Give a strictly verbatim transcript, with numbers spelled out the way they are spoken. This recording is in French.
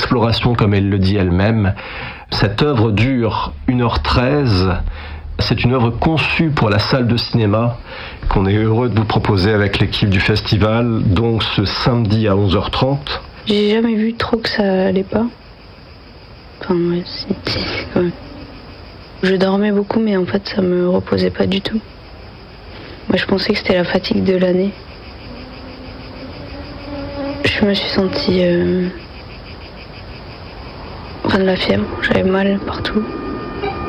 d'exploration comme elle le dit elle-même. Cette œuvre dure une heure treize. C'est une œuvre conçue pour la salle de cinéma qu'on est heureux de vous proposer avec l'équipe du festival, donc ce samedi à onze heures trente. J'ai jamais vu trop que ça allait pas. Enfin, ouais, c'est, c'est quand même... Je dormais beaucoup, mais en fait, ça me reposait pas du tout. Moi, je pensais que c'était la fatigue de l'année. Je me suis sentie... Euh... Enfin, de la fièvre. J'avais mal partout.